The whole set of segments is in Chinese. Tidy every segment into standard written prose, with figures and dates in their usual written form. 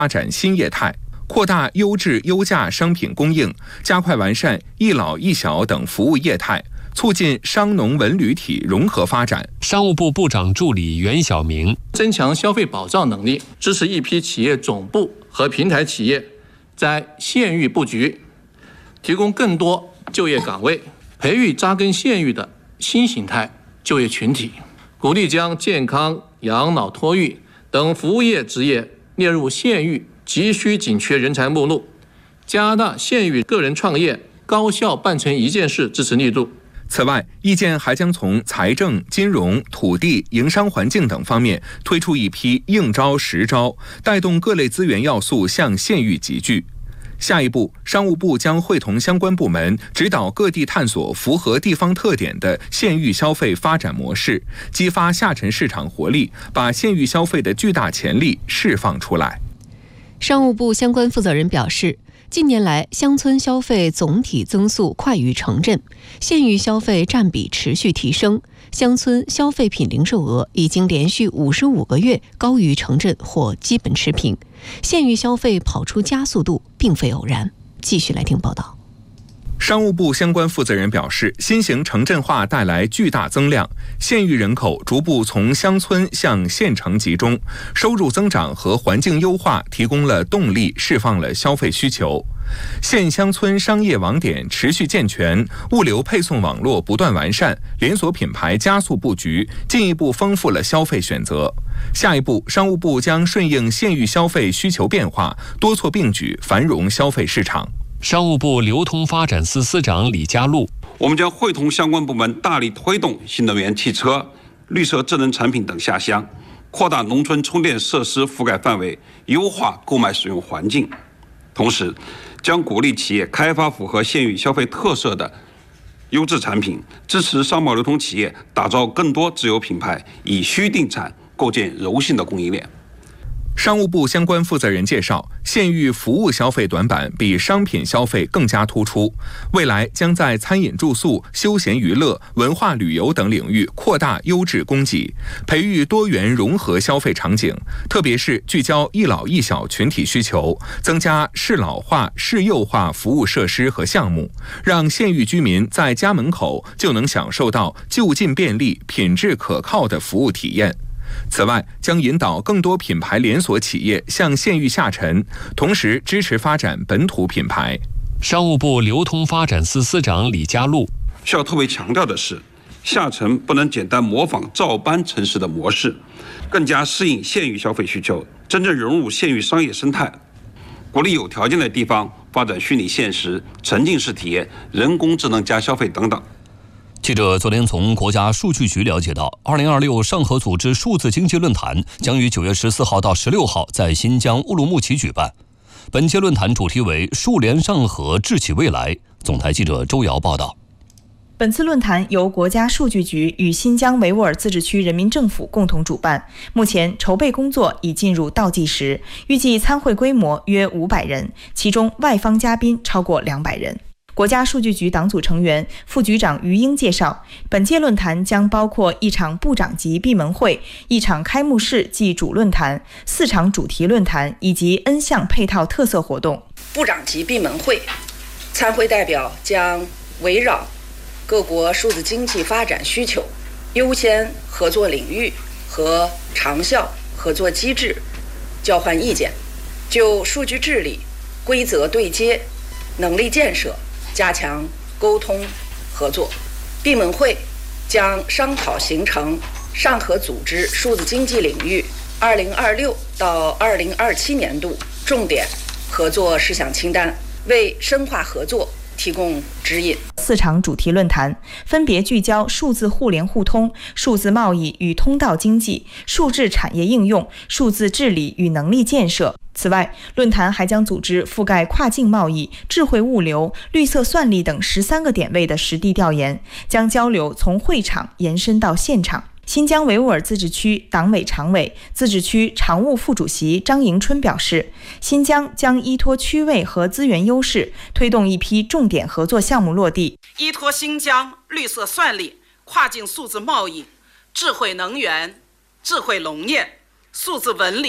发展新业态，扩大优质优价商品供应，加快完善一老一小等服务业态，促进商农文旅体融合发展。 商务部部长助理袁晓明增强消费保障能力，支持一批企业总部和平台企业在县域布局，提供更多就业岗位，培育扎根县域的新形态就业群体，鼓励将健康、养老、托育等服务业职业列入县域急需紧缺人才目录，加大县域个人创业高效办成一件事支持力度。 此外，意见还将从财政、金融、土地、营商环境等方面推出一批硬招实招，带动各类资源要素向县域集聚。下一步，商务部将会同相关部门指导各地探索符合地方特点的县域消费发展模式，激发下沉市场活力，把县域消费的巨大潜力释放出来。 商务部相关负责人表示，近年来乡村消费总体增速快于城镇，县域消费占比持续提升，乡村消费品零售额已经连续55个月高于城镇或基本持平，县域消费跑出加速度并非偶然。继续来听报道。 商务部相关负责人表示，新型城镇化带来巨大增量，县域人口逐步从乡村向县城集中，收入增长和环境优化提供了动力，释放了消费需求。县乡村商业网点持续健全，物流配送网络不断完善，连锁品牌加速布局，进一步丰富了消费选择。下一步，商务部将顺应县域消费需求变化，多措并举，繁荣消费市场。 商务部流通发展司司长李家禄， 我们将会同相关部门大力推动新能源汽车、绿色智能产品等下乡，扩大农村充电设施覆盖范围，优化购买使用环境。同时，将鼓励企业开发符合县域消费特色的优质产品，支持商贸流通企业打造更多自有品牌，以需定产，构建柔性的供应链。 商务部相关负责人介绍，县域服务消费短板比商品消费更加突出，未来将在餐饮住宿、休闲娱乐、文化旅游等领域扩大优质供给，培育多元融合消费场景，特别是聚焦一老一小群体需求，增加适老化、适幼化服务设施和项目，让县域居民在家门口就能享受到就近便利、品质可靠的服务体验。此外，将引导更多品牌连锁企业向县域下沉，同时支持发展本土品牌。 商务部流通发展司司长李家禄需要特别强调的是，下沉不能简单模仿照搬城市的模式，更加适应县域消费需求，真正融入县域商业生态，鼓励有条件的地方发展虚拟现实、沉浸式体验、人工智能加消费等等。 记者昨天从国家数据局了解到，2026上合组织数字经济论坛将于9月14号到16号在新疆乌鲁木齐举办。本届论坛主题为“数联上合，智启未来”。总台记者周瑶报道。 本次论坛由国家数据局与新疆维吾尔自治区人民政府共同主办，目前筹备工作已进入倒计时，预计参会规模约500人，其中外方嘉宾超过200人。国家数据局党组成员、副局长于英介绍，本届论坛将包括一场部长级闭门会、一场开幕式暨主论坛、4场主题论坛以及 N 项配套特色活动。 部长级闭门会，参会代表将围绕各国数字经济发展需求、优先合作领域和长效合作机制交换意见，就数据治理、规则对接、能力建设加强沟通合作。闭门会将商讨形成上合组织数字经济领域2026到2027年度重点合作事项清单，为深化合作提供指引。 4场主题论坛分别聚焦数字互联互通、数字贸易与通道经济、数字产业应用、数字治理与能力建设。此外，论坛还将组织覆盖跨境贸易、智慧物流、绿色算力等13个点位的实地调研，将交流从会场延伸到现场。新疆维吾尔自治区党委常委、自治区常务副主席张迎春表示，新疆将依托区位和资源优势，推动一批重点合作项目落地。 依托新疆绿色算力、跨境数字贸易、智慧能源、智慧农业、数字文旅、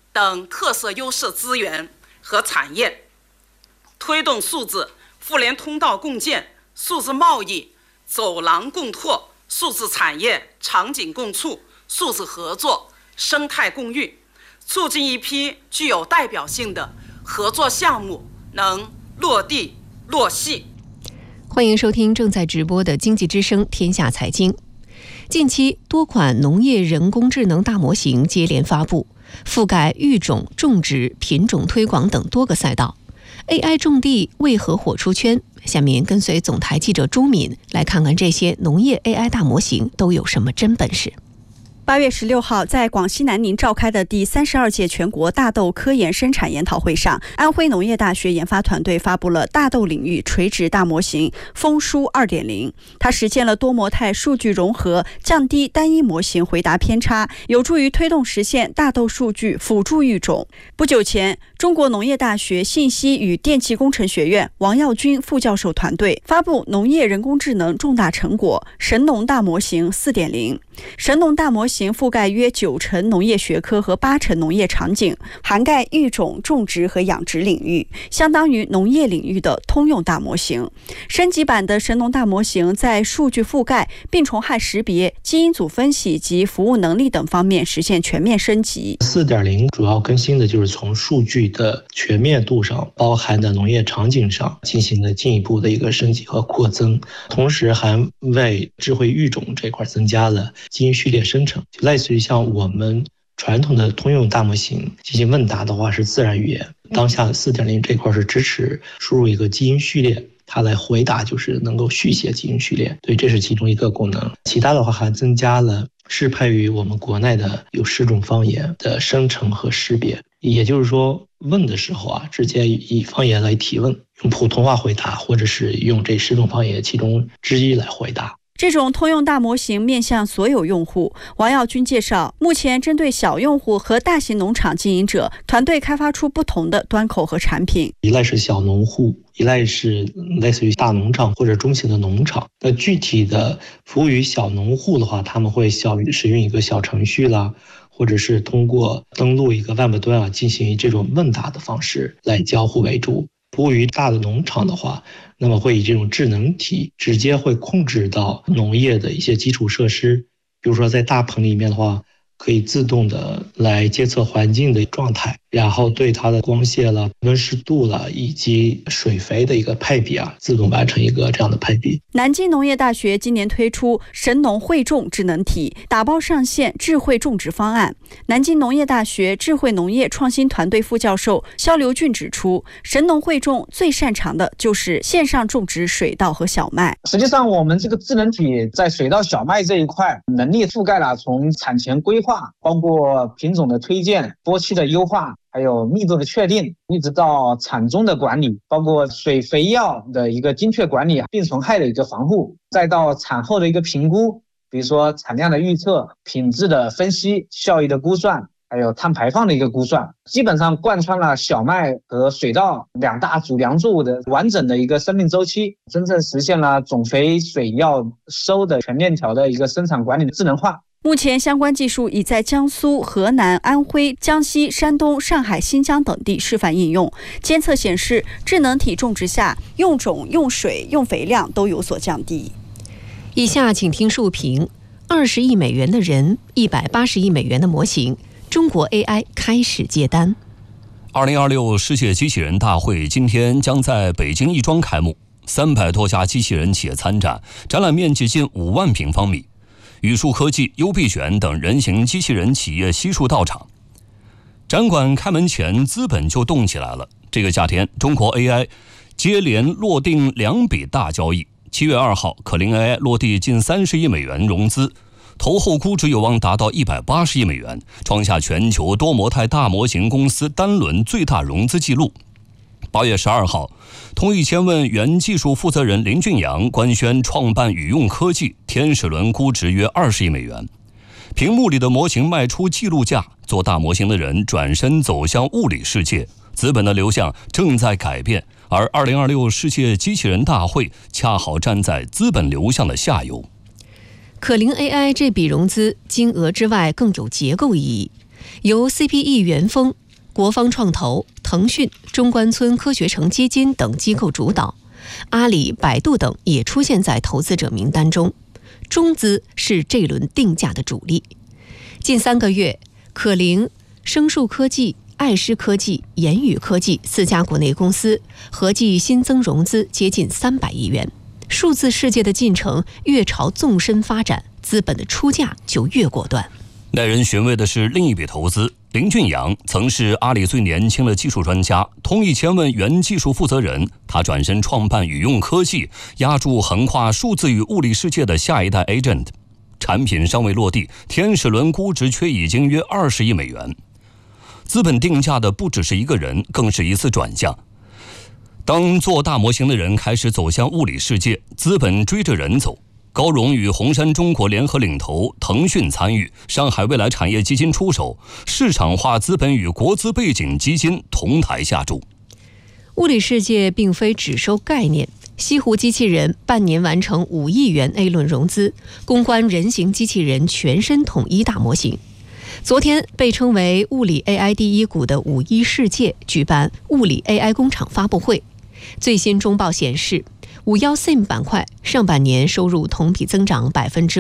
等特色优势资源和产业，推动数字互联通道共建、数字贸易走廊共拓、数字产业场景共处、数字合作生态共育，促进一批具有代表性的合作项目能落地落细。 欢迎收听正在直播的经济之声天下财经。近期多款农业人工智能大模型接连发布，覆盖育种、种植、品种推广等多个赛道。AI 种地为何火出圈？下面跟随总台记者朱敏来看看这些农业 AI 大模型都有什么真本事。 8月16号，在广西南宁召开的第32届全国大豆科研生产研讨会上，安徽农业大学研发团队发布了大豆领域垂直大模型丰舒 2.0， 它实现了多模态数据融合，降低单一模型回答偏差，有助于推动实现大豆数据辅助育种。不久前，中国农业大学信息与电气工程学院王耀军副教授团队发布农业人工智能重大成果神农大模型 4.0。 神农大模型覆盖约90%农业学科和80%农业场景，涵盖育种、种植和养殖领域，相当于农业领域的通用大模型。升级版的神农大模型在数据覆盖、病虫害识别、基因组分析及服务能力等方面实现全面升级。 4.0 主要更新的就是从数据的全面度上，包含的农业场景上进行了进一步的一个升级和扩增，同时还为智慧育种这块增加了基因序列生成，类似于像我们传统的通用大模型进行问答的话是自然语言，当下的 4.0 这块是支持输入一个基因序列，它来回答就是能够续写基因序列，对，这是其中一个功能。其他的话还增加了适配于我们国内的有10种方言的生成和识别，也就是说问的时候直接以方言来提问，用普通话回答，或者是用这10种方言其中之一来回答。 这种通用大模型面向所有用户。王耀军介绍，目前针对小用户和大型农场经营者，团队开发出不同的端口和产品。 一类是小农户，一类是类似于大农场或者中型的农场。那具体的服务于小农户的话，他们会使用一个小程序啦，或者是通过登录一个 Web 端进行这种问答的方式来交互为主。服务于大的农场的话，那么会以这种智能体直接会控制到农业的一些基础设施，比如说在大棚里面的话，可以自动的来监测环境的状态，然后对它的光线了、温湿度了以及水肥的一个配比自动完成一个这样的配比。 南京农业大学今年推出神农汇种智能体，打包上线智慧种植方案。南京农业大学智慧农业创新团队副教授肖刘俊指出，神农汇种最擅长的就是线上种植水稻和小麦。 实际上我们这个智能体在水稻小麦这一块能力覆盖了从产前规划，包括品种的推荐、播期的优化，还有密度的确定，一直到产中的管理，包括水肥药的一个精确管理、病虫害的一个防护，再到产后的一个评估，比如说产量的预测、品质的分析、效益的估算，还有碳排放的一个估算，基本上贯穿了小麦和水稻2大主粮作物的完整的一个生命周期，真正实现了种肥水药收的全链条的一个生产管理的智能化。 目前相关技术已在江苏、河南、安徽、江西、山东、上海、新疆等地示范应用。监测显示，智能体种植下用种、用水、用肥量都有所降低。 以下请听述评：20亿美元的人，180亿美元的模型，中国 AI 开始接单。 2026世界机器人大会今天将在北京亦庄开幕，300多家机器人企业参展，展览面积近5万平方米。宇树科技、优必选等人形机器人企业悉数到场。展馆开门前，资本就动起来了。这个夏天，中国 AI 接连落定2笔大交易。7月2号，可灵 AI 落地近30亿美元融资，投后估值有望达到180亿美元，创下全球多模态大模型公司单轮最大融资记录。8月12号，通义千问原技术负责人林俊阳官宣创办宇用科技，天使轮估值约20亿美元。屏幕里的模型卖出记录价，做大模型的人转身走向物理世界，资本的流向正在改变，而2026世界机器人大会恰好站在资本流向的下游。 可灵 AI 这笔融资金额之外更有结构意义。由 CPE 元丰、 国方创投、腾讯、中关村科学城基金等机构主导，阿里、百度等也出现在投资者名单中。中资是这轮定价的主力。近3个月，可灵、生树科技、爱诗科技、言语科技4家国内公司合计新增融资接近300亿元。数字世界的进程越朝纵深发展，资本的出价就越果断。 耐人寻味的是另一笔投资，林俊阳曾是阿里最年轻的技术专家，通义千问原技术负责人。他转身创办宇用科技，压住横跨数字与物理世界的下一代 Agent。产品尚未落地，天使轮估值却已经约20亿美元。资本定价的不只是一个人，更是一次转向。当做大模型的人开始走向物理世界，资本追着人走。高融与红杉中国联合领投，腾讯参与，上海未来产业基金出手，市场化资本与国资背景基金同台下注。 物理世界并非只收概念，西湖机器人半年完成5亿元 A 轮融资，攻关人形机器人全身统一大模型。昨天，被称为物理 AI 第一股的51世界举办物理 AI 工厂发布会。最新中报显示，51SIM 板块上半年收入同比增长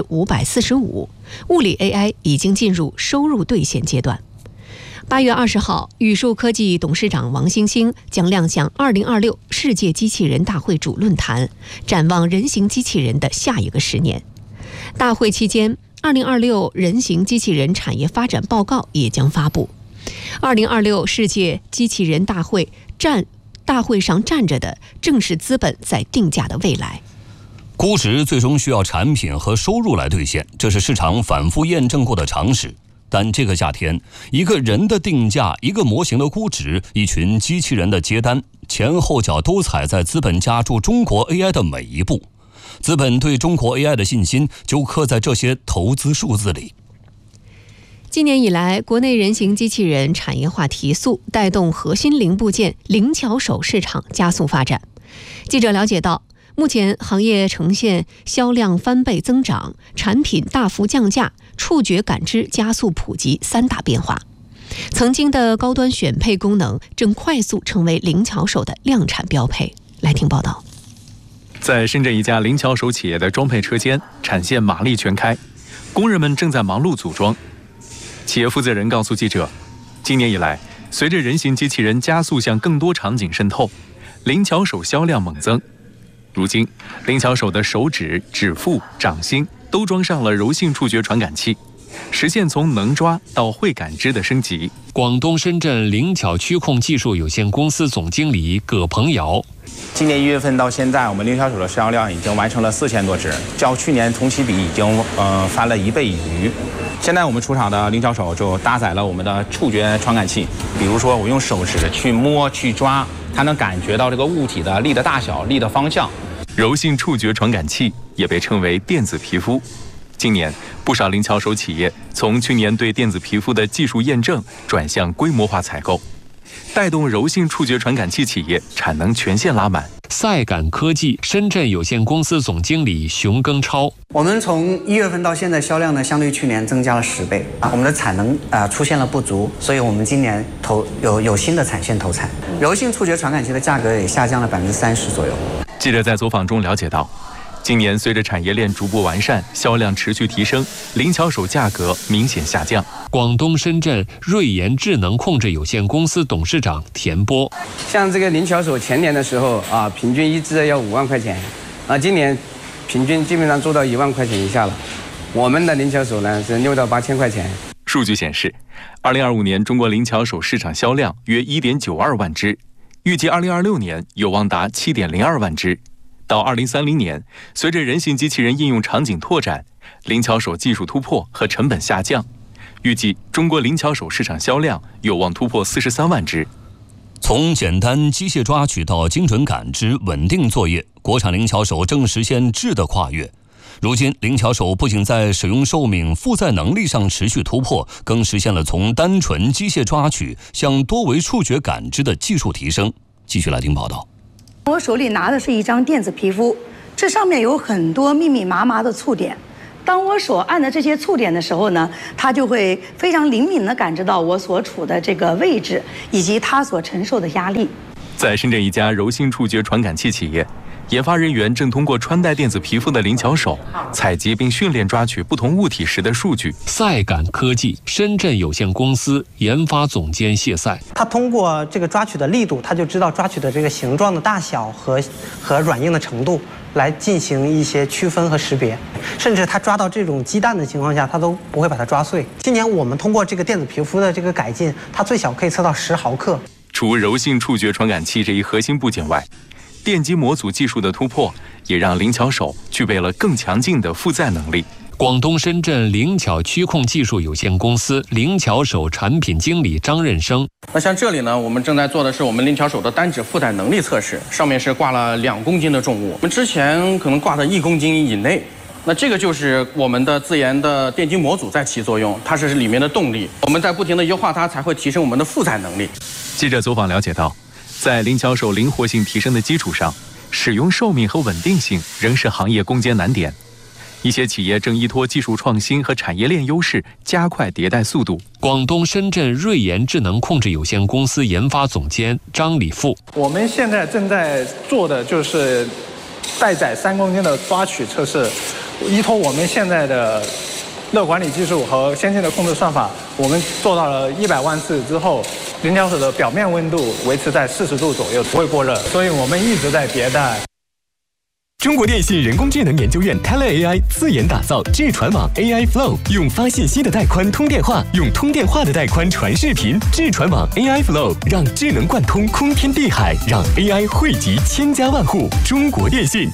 545%，物理 AI 已经进入收入兑现阶段。8月20号，宇树科技董事长王星星将亮相2026世界机器人大会主论坛，展望人形机器人的下一个10年。大会期间，2026人形机器人产业发展报告也将发布。2026世界机器人大会上站着的正是资本在定价的未来。 估值最终需要产品和收入来兑现，这是市场反复验证过的常识。但这个夏天，一个人的定价，一个模型的估值，一群机器人的接单，前后脚都踩在资本加注中国 AI 的每一步。资本对中国 AI 的信心就刻在这些投资数字里。 今年以来，国内人形机器人产业化提速，带动核心零部件灵巧手市场加速发展。记者了解到，目前行业呈现销量翻倍增长、产品大幅降价、触觉感知加速普及3大变化。曾经的高端选配功能正快速成为灵巧手的量产标配。来听报道。 在深圳一家灵巧手企业的装配车间，产线马力全开，工人们正在忙碌组装。企业负责人告诉记者，今年以来，随着人形机器人加速向更多场景渗透，灵巧手销量猛增。如今，灵巧手的手指、指腹、掌心都装上了柔性触觉传感器，实现从能抓到会感知的升级。 广东深圳灵巧驱控技术有限公司总经理葛鹏尧， 今年1月份到现在，我们灵巧手的销量已经完成了4000多只，较去年同期比已经翻了1倍余。现在我们出厂的灵巧手就搭载了我们的触觉传感器，比如说我用手指去摸去抓，它能感觉到这个物体的力的大小、力的方向。 柔性触觉传感器也被称为电子皮肤。今年，不少灵巧手企业从去年对电子皮肤的技术验证转向规模化采购，带动柔性触觉传感器企业产能全线拉满。 赛感科技深圳有限公司总经理熊庚超， 我们从1月份到现在销量呢，相对去年增加了10倍我们的产能出现了不足，所以我们今年有新的产线投产。柔性触觉传感器的价格也下降了30%左右。 记者在走访中了解到，今年随着产业链逐步完善，销量持续提升，灵巧手价格明显下降。 广东深圳瑞研智能控制有限公司董事长田波， 像这个灵巧手前年的时候平均一只要5万块钱，今年平均基本上做到1万块钱以下了。我们的灵巧手呢是6到8千块钱。 数据显示，2025年中国灵巧手市场销量约1.92万只，预计2026年有望达7.02万只。到2030年，随着人形机器人应用场景拓展，灵巧手技术突破和成本下降，预计中国灵巧手市场销量有望突破43万只。 从简单机械抓取到精准感知、稳定作业，国产灵巧手正实现质的跨越。如今，灵巧手不仅在使用寿命、负载能力上持续突破，更实现了从单纯机械抓取向多维触觉感知的技术提升。继续来听报道。 我手里拿的是一张电子皮肤，这上面有很多密密麻麻的触点。 当我手按的这些触点的时候呢，它就会非常灵敏地感知到我所处的这个位置以及它所承受的压力。 在深圳一家柔性触觉传感器企业，研发人员正通过穿戴电子皮肤的灵巧手，采集并训练抓取不同物体时的数据。 赛感科技深圳有限公司研发总监谢赛， 他通过这个抓取的力度，他就知道抓取的这个形状的大小和软硬的程度，来进行一些区分和识别。甚至他抓到这种鸡蛋的情况下，他都不会把它抓碎。今年我们通过这个电子皮肤的这个改进，它最小可以测到10毫克。 除柔性触觉传感器这一核心部件外，电机模组技术的突破，也让灵巧手具备了更强劲的负载能力。 广东深圳灵巧区控技术有限公司灵巧手产品经理张任生。 那像这里呢，我们正在做的是我们灵巧手的单指负载能力测试，上面是挂了2公斤的重物，我们之前可能挂在1公斤以内。那这个就是我们的自研的电机模组在起作用，它是里面的动力，我们在不停的优化它，才会提升我们的负载能力。 记者走访了解到，在灵巧手灵活性提升的基础上，使用寿命和稳定性仍是行业攻坚难点。一些企业正依托技术创新和产业链优势，加快迭代速度。 广东深圳瑞研智能控制有限公司研发总监张礼富， 我们现在正在做的就是待载3公斤的抓取测试，依托我们现在的热管理技术和先进的控制算法，我们做到了100万次之后，灵巧手的表面温度维持在40度左右，不会过热，所以我们一直在迭代。 中国电信人工智能研究院 TeleAI 自研打造智传网 AI Flow， 用发信息的带宽通电话，用通电话的带宽传视频。智传网 AI Flow 让智能贯通空天地海，让 AI 汇集千家万户。中国电信。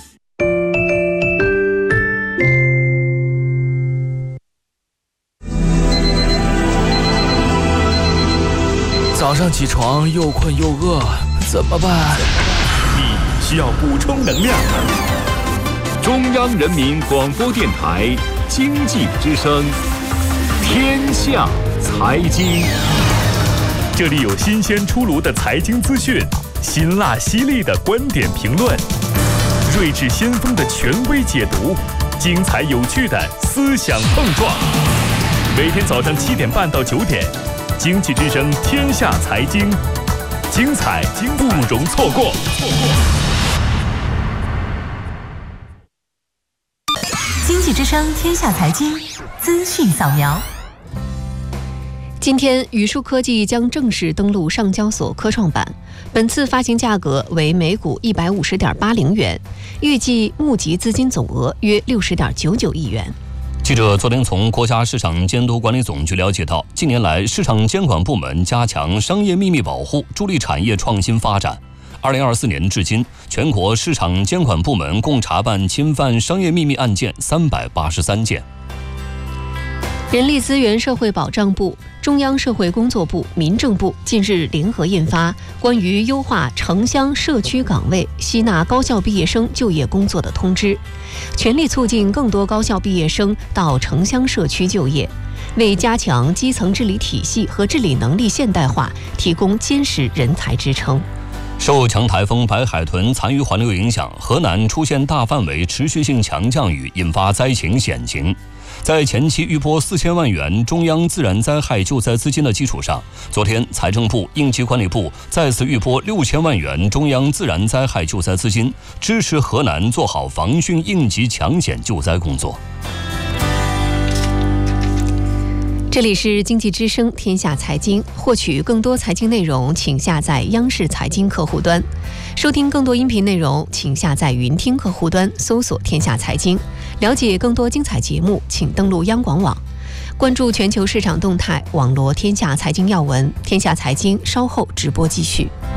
早上起床又困又饿，怎么办？ 你需要补充能量。中央人民广播电台经济之声，天下财经。这里有新鲜出炉的财经资讯，辛辣犀利的观点评论，睿智先锋的权威解读，精彩有趣的思想碰撞。每天早上7点半到9点，经济之声天下财经，精彩不容错过。 经济之声天下财经资讯扫描。 今天，宇树科技将正式登陆上交所科创板，本次发行价格为每股150.80元，预计募集资金总额约60.99亿元。 记者昨天从国家市场监督管理总局了解到，近年来市场监管部门加强商业秘密保护，助力产业创新发展。2024年至今，全国市场监管部门共查办侵犯商业秘密案件383件。 人力资源社会保障部、中央社会工作部、民政部近日联合印发《关于优化城乡社区岗位吸纳高校毕业生就业工作的通知》，全力促进更多高校毕业生到城乡社区就业，为加强基层治理体系和治理能力现代化提供坚实人才支撑。 受强台风白海豚残余环流影响，河南出现大范围持续性强降雨，引发灾情险情。在前期预拨4000万元中央自然灾害救灾资金的基础上，昨天财政部、应急管理部再次预拨6000万元中央自然灾害救灾资金，支持河南做好防汛应急抢险救灾工作。 这里是经济之声天下财经，获取更多财经内容，请下载央视财经客户端；收听更多音频内容，请下载云听客户端，搜索天下财经。了解更多精彩节目，请登录央广网。关注全球市场动态，网罗天下财经要闻。天下财经稍后直播继续。